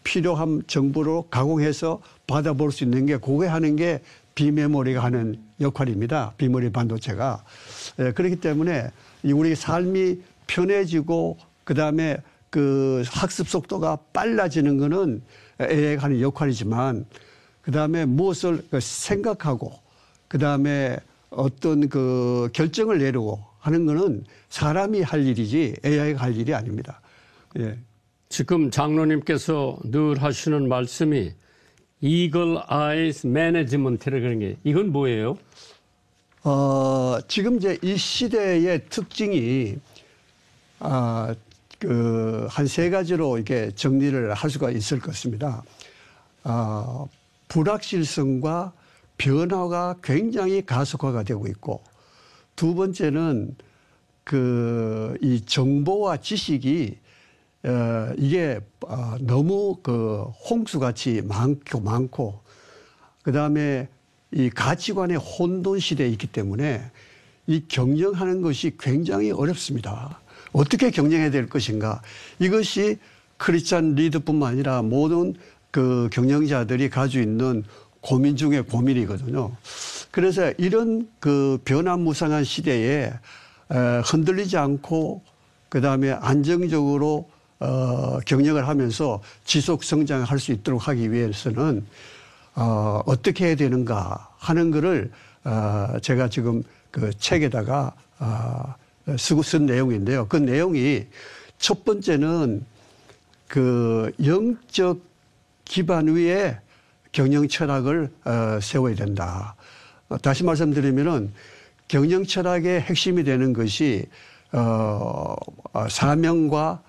필요한 정보로 가공해서 받아볼 수 있는 게 그게 하는 게 비메모리가 하는 역할입니다. 비메모리 반도체가. 그렇기 때문에 우리 삶이 편해지고 그다음에 그 학습 속도가 빨라지는 거는 AI가 하는 역할이지만 그다음에 무엇을 생각하고 그다음에 어떤 그 결정을 내리고 하는 거는 사람이 할 일이지 AI가 할 일이 아닙니다. 예. 지금 장로님께서 늘 하시는 말씀이 Eagle Eyes Management라는 그런 게 이건 뭐예요? 지금 이제 이 시대의 특징이 그 한 세 가지로 이렇게 정리를 할 수가 있을 것입니다. 불확실성과 변화가 굉장히 가속화가 되고 있고 두 번째는 이 정보와 지식이 이게 너무 그 홍수같이 많고 그다음에 이 가치관의 혼돈 시대에 있기 때문에 이 경영하는 것이 굉장히 어렵습니다. 어떻게 경영해야 될 것인가. 이것이 크리스찬 리더뿐만 아니라 모든 그 경영자들이 가지고 있는 고민 중에 고민이거든요. 그래서 이런 그 변화무쌍한 시대에 흔들리지 않고 그다음에 안정적으로 경영을 하면서 지속 성장할 수 있도록 하기 위해서는 어떻게 해야 되는가 하는 거를 제가 지금 그 책에다가 쓴 내용인데요. 그 내용이 첫 번째는 그 영적 기반 위에 경영 철학을 세워야 된다. 다시 말씀드리면은 경영 철학의 핵심이 되는 것이 사명과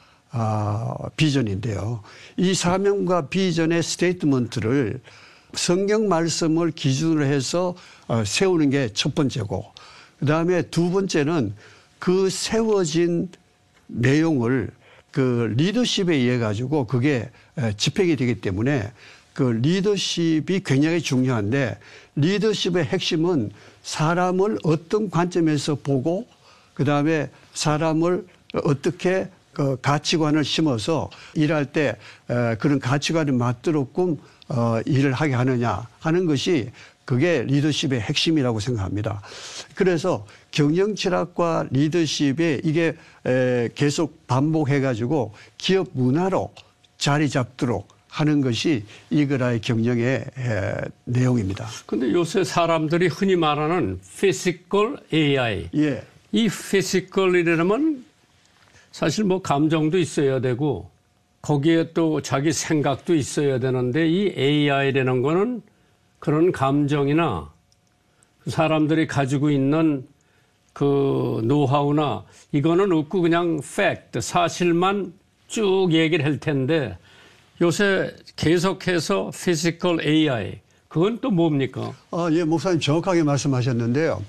비전인데요. 이 사명과 비전의 스테이트먼트를 성경 말씀을 기준으로 해서 세우는 게 첫 번째고 그다음에 두 번째는 그 세워진 내용을 그 리더십에 의해 가지고 그게 집행이 되기 때문에 그 리더십이 굉장히 중요한데 리더십의 핵심은 사람을 어떤 관점에서 보고 그다음에 사람을 어떻게 그 가치관을 심어서 일할 때 그런 가치관에 맞도록끔 일을 하게 하느냐 하는 것이 그게 리더십의 핵심이라고 생각합니다. 그래서 경영 철학과 리더십에 이게 계속 반복해가지고 기업 문화로 자리 잡도록 하는 것이 이그라의 경영의 내용입니다. 그런데 요새 사람들이 흔히 말하는 피지컬 AI. 예. 이 피지컬이라면 사실 뭐 감정도 있어야 되고 거기에 또 자기 생각도 있어야 되는데 이 AI라는 거는 그런 감정이나 사람들이 가지고 있는 그 노하우나 이거는 없고 그냥 팩트, 사실만 쭉 얘기를 할 텐데 요새 계속해서 피지컬 AI 그건 또 뭡니까? 예, 목사님 정확하게 말씀하셨는데요.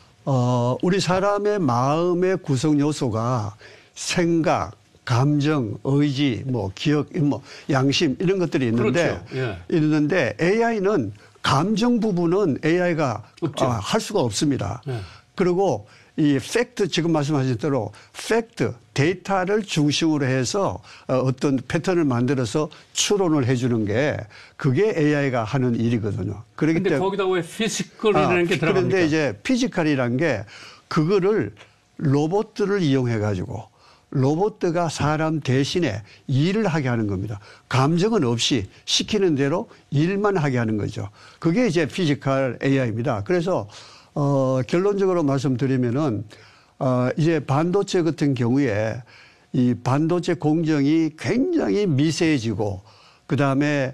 우리 사람의 마음의 구성 요소가 생각, 감정, 의지, 뭐 기억, 뭐 양심 이런 것들이 있는데 그렇죠. 예. 있는데 AI는 감정 부분은 AI가 할 수가 없습니다. 예. 그리고 이 팩트 지금 말씀하신 대로 팩트 데이터를 중심으로 해서 어떤 패턴을 만들어서 추론을 해주는 게 그게 AI가 하는 일이거든요. 그런데 거기다 왜 피지컬이라는 게 들어갑니까? 그런데 이제 피지컬이라는 게 그거를 로봇들을 이용해 가지고 로봇가 사람 대신에 일을 하게 하는 겁니다. 감정은 없이 시키는 대로 일만 하게 하는 거죠. 그게 이제 피지컬 AI입니다. 그래서 결론적으로 말씀드리면은 이제 반도체 같은 경우에 이 반도체 공정이 굉장히 미세해지고 그다음에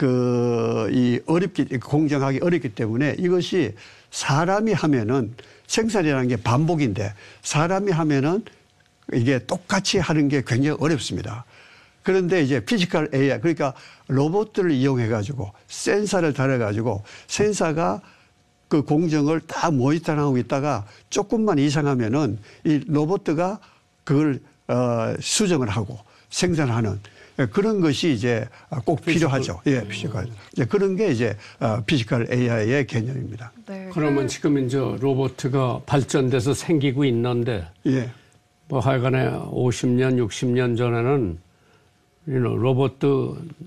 공정하기 어렵기 때문에 이것이 사람이 하면은 생산이라는 게 반복인데 사람이 하면은 이게 똑같이 하는 게 굉장히 어렵습니다. 그런데 이제 피지컬 AI 그러니까 로봇들을 이용해 가지고 센서를 달아 가지고 센서가 그 공정을 다 모니터하고 있다가 조금만 이상하면은 이 로봇가 그걸 수정을 하고 생산하는 그런 것이 이제 꼭 필요하죠. 예, 피지컬. 그런 게 이제 피지컬 AI의 개념입니다. 네. 그러면 지금 이제 로봇가 발전돼서 생기고 있는데 예. 뭐 하여간에 50년, 60년 전에는 로봇도